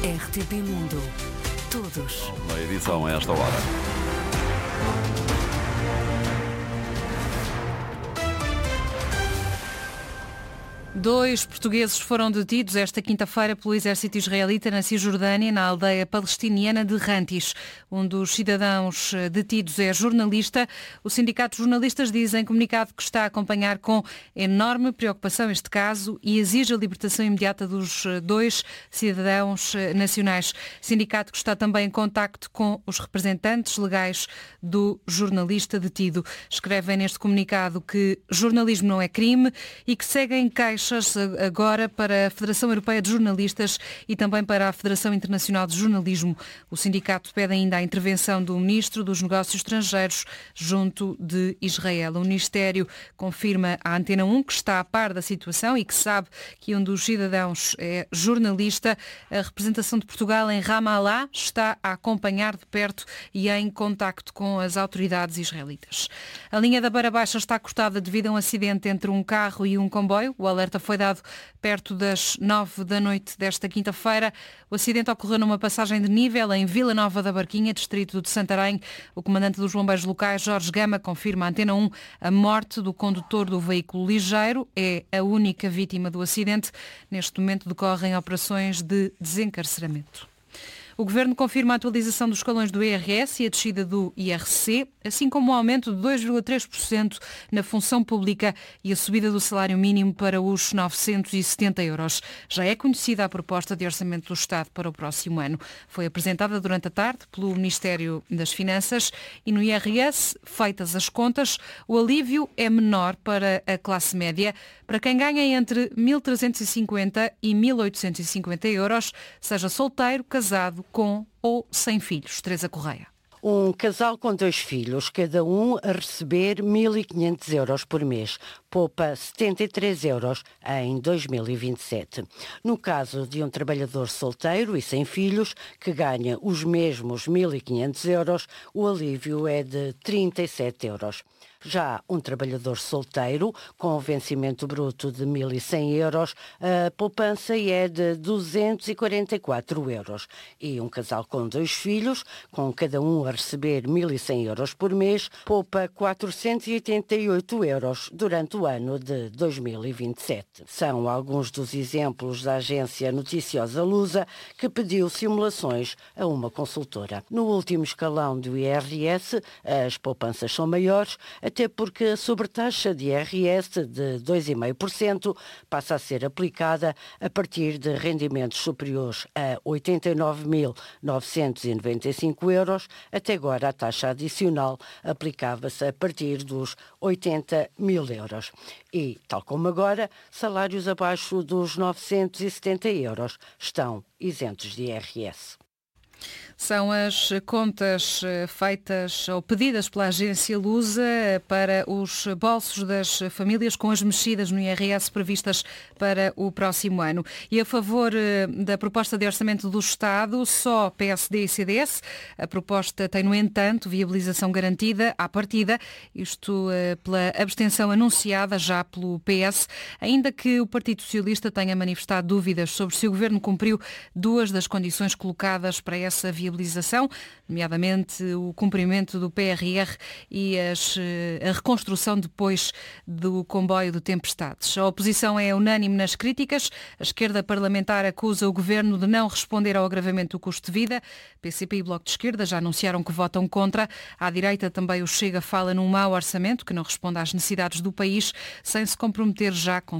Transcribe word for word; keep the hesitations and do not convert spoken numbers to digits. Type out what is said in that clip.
R T P Mundo. Todos. Uma edição a esta hora. Dois portugueses foram detidos esta quinta-feira pelo exército israelita na Cisjordânia, na aldeia palestiniana de Rantis. Um dos cidadãos detidos é jornalista. O Sindicato de Jornalistas diz em comunicado que está a acompanhar com enorme preocupação este caso e exige a libertação imediata dos dois cidadãos nacionais. Sindicato que está também em contacto com os representantes legais do jornalista detido. Escrevem neste comunicado que jornalismo não é crime e que seguem queixas agora para a Federação Europeia de Jornalistas e também para a Federação Internacional de Jornalismo. O sindicato pede ainda a intervenção do Ministro dos Negócios Estrangeiros junto de Israel. O Ministério confirma à Antena um que está a par da situação e que sabe que um dos cidadãos é jornalista. A representação de Portugal em Ramallah está a acompanhar de perto e em contacto com as autoridades israelitas. A linha da Beira Baixa está cortada devido a um acidente entre um carro e um comboio. O alerta foi dado perto das nove da noite desta quinta-feira. O acidente ocorreu numa passagem de nível em Vila Nova da Barquinha, distrito de Santarém. O comandante dos bombeiros locais, Jorge Gama, confirma à Antena um a morte do condutor do veículo ligeiro. É a única vítima do acidente. Neste momento decorrem operações de desencarceramento. O Governo confirma a atualização dos escalões do I R S e a descida do I R C, assim como o aumento de dois vírgula três por cento na função pública e a subida do salário mínimo para os novecentos e setenta euros. Já é conhecida a proposta de orçamento do Estado para o próximo ano. Foi apresentada durante a tarde pelo Ministério das Finanças e no I R S, feitas as contas, o alívio é menor para a classe média. Para quem ganha entre mil trezentos e cinquenta e mil oitocentos e cinquenta euros, seja solteiro, casado, com ou sem filhos. Teresa Correia. Um casal com dois filhos, cada um a receber mil e quinhentos euros por mês. Poupa setenta e três euros em dois mil e vinte e sete. No caso de um trabalhador solteiro e sem filhos, que ganha os mesmos mil e quinhentos euros, o alívio é de trinta e sete euros. Já um trabalhador solteiro, com vencimento bruto de mil e cem euros, a poupança é de duzentos e quarenta e quatro euros. E um casal com dois filhos, com cada um a receber mil e cem euros por mês, poupa quatrocentos e oitenta e oito euros durante o ano de dois mil e vinte e sete. São alguns dos exemplos da agência noticiosa Lusa, que pediu simulações a uma consultora. No último escalão do I R S, as poupanças são maiores, até porque a sobretaxa de I R S de dois vírgula cinco por cento passa a ser aplicada a partir de rendimentos superiores a oitenta e nove mil novecentos e noventa e cinco euros. Até agora a taxa adicional aplicava-se a partir dos oitenta mil euros. E, tal como agora, salários abaixo dos novecentos e setenta euros estão isentos de I R S. São as contas feitas ou pedidas pela agência Lusa para os bolsos das famílias com as mexidas no I R S previstas para o próximo ano. E a favor da proposta de orçamento do Estado, só P S D e C D S. A proposta tem, no entanto, viabilização garantida à partida, isto pela abstenção anunciada já pelo P S, ainda que o Partido Socialista tenha manifestado dúvidas sobre se o Governo cumpriu duas das condições colocadas para essa viabilização. viabilização, nomeadamente o cumprimento do P R R e as, a reconstrução depois do comboio de tempestades. A oposição é unânime nas críticas. A esquerda parlamentar acusa o Governo de não responder ao agravamento do custo de vida. P C P e Bloco de Esquerda já anunciaram que votam contra. À direita também o Chega fala num mau orçamento que não responde às necessidades do país, sem se comprometer já com